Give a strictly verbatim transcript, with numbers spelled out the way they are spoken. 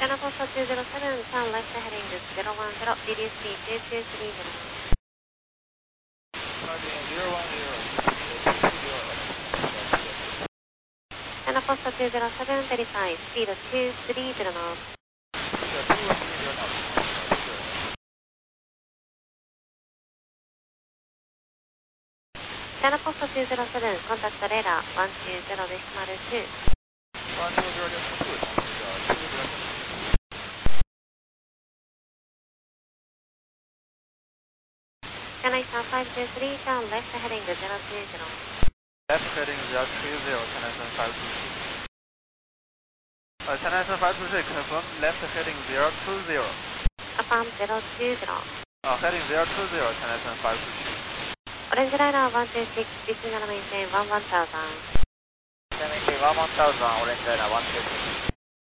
Channel Costa two zero seven, turn left heading zero one zero, reduce speed two two three zero. zero one zero. Channel Costa two zero seven, verify speed two three zero knots. Channel Costa two zero seven, contact radar one two zero decimal two. one two zero decimal two. Channel Eastern five two three, turn left heading zero two zero. Left heading zero two zero, Channel Eastern five two six. Uh, Channel Eastern five two six, confirm left heading zero two zero. Affirm zero two zero. Uh, heading zero two zero, Channel Eastern five two six. Orange Liner one two six, signal maintain one one thousand. Maintain one one thousand, Orange Liner one two six.